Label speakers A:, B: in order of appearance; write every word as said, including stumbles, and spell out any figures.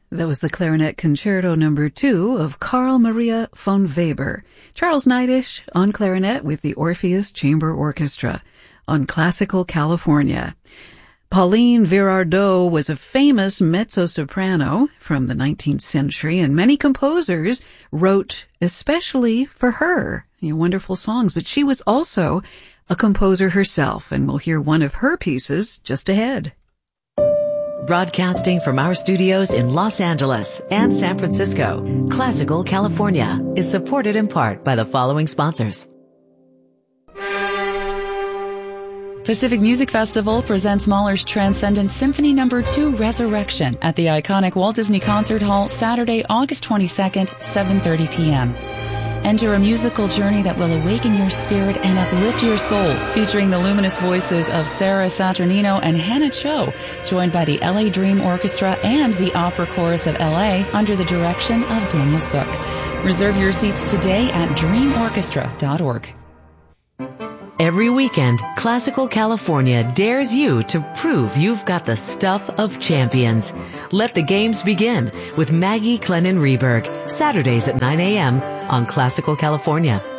A: That was the Clarinet Concerto number two of Carl Maria von Weber. Charles Neidish on clarinet with the Orpheus Chamber Orchestra on Classical California. Pauline Virardot was a famous mezzo-soprano from the nineteenth century, and many composers wrote especially for her, you know, wonderful songs. But she was also a composer herself, and we'll hear one of her pieces just ahead.
B: Broadcasting from our studios in Los Angeles and San Francisco, Classical California is supported in part by the following sponsors. Pacific Music Festival presents Mahler's Transcendent Symphony Number two Resurrection at the iconic Walt Disney Concert Hall Saturday, August twenty-second, seven thirty p.m. Enter a musical journey that will awaken your spirit and uplift your soul, featuring the luminous voices of Sarah Saturnino and Hannah Cho, joined by the L A Dream Orchestra and the Opera Chorus of L A under the direction of Daniel Sook. Reserve your seats today at dream orchestra dot org. Every weekend, Classical California dares you to prove you've got the stuff of champions. Let the games begin with Maggie Clennon Reberg, Saturdays at nine a.m. on Classical California.